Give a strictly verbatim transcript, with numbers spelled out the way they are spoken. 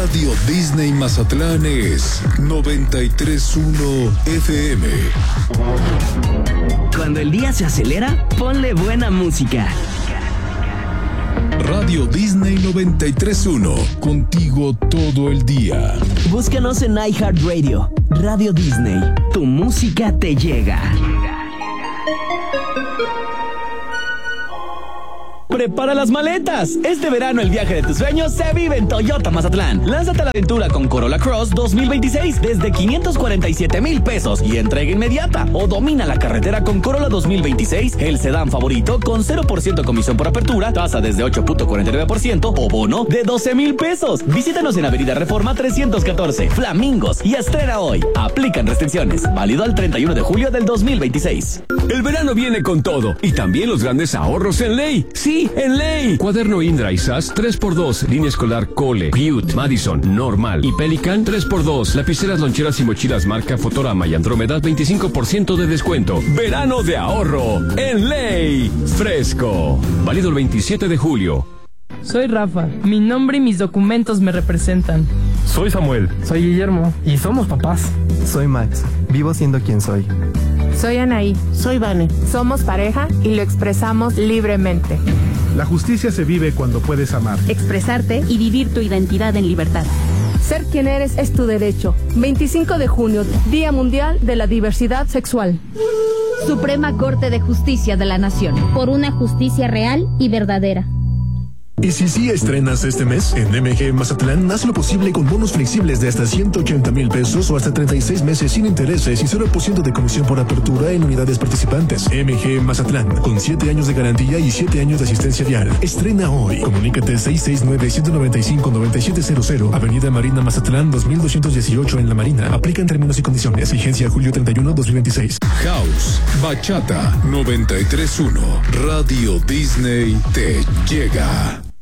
Radio Disney Mazatlán es noventa y tres punto uno F M. Cuando el día se acelera, ponle buena música. Radio Disney noventa y tres punto uno, contigo todo el día. Búscanos en iHeartRadio. Radio Disney, tu música te llega. Prepara las maletas. Este verano el viaje de tus sueños se vive en Toyota Mazatlán. Lánzate a la aventura con Corolla Cross dos mil veintiséis desde quinientos cuarenta y siete mil pesos y entrega inmediata. O domina la carretera con Corolla dos mil veintiséis, el sedán favorito con cero por ciento comisión por apertura, tasa desde ocho punto cuarenta y nueve por ciento o bono de doce mil pesos. Visítanos en Avenida Reforma trescientos catorce, Flamingos, y estrena hoy. Aplican restricciones. Válido al treinta y uno de julio del dos mil veintiséis. El verano viene con todo y también los grandes ahorros en Ley. Sí, en Ley. Cuaderno Indra y S A S tres por dos. Línea escolar Cole, Butte, Madison, Normal y Pelican tres por dos. Lapiceras, loncheras y mochilas marca Fotorama y Andrómeda veinticinco por ciento de descuento. Verano de ahorro en Ley. Fresco. Válido el veintisiete de julio. Soy Rafa. Mi nombre y mis documentos me representan. Soy Samuel. Soy Guillermo. Y somos papás. Soy Max. Vivo siendo quien soy. Soy Anaí. Soy Vane. Somos pareja y lo expresamos libremente. La justicia se vive cuando puedes amar, expresarte y vivir tu identidad en libertad. Ser quien eres es tu derecho. veinticinco de junio, Día Mundial de la Diversidad Sexual. Suprema Corte de Justicia de la Nación. Por una justicia real y verdadera. ¿Y si sí estrenas este mes? En M G Mazatlán, haz lo posible con bonos flexibles de hasta ciento ochenta mil pesos o hasta treinta y seis meses sin intereses y cero por ciento de comisión por apertura en unidades participantes. M G Mazatlán, con siete años de garantía y siete años de asistencia vial. Estrena hoy. Comunícate seis seis nueve, siete nueve cinco, nueve siete cero cero, Avenida Marina Mazatlán dos mil doscientos dieciocho en La Marina. Aplican términos y condiciones. Vigencia julio treinta y uno, dos mil veintiséis. House, Bachata, noventa y tres punto uno. Radio Disney te llega.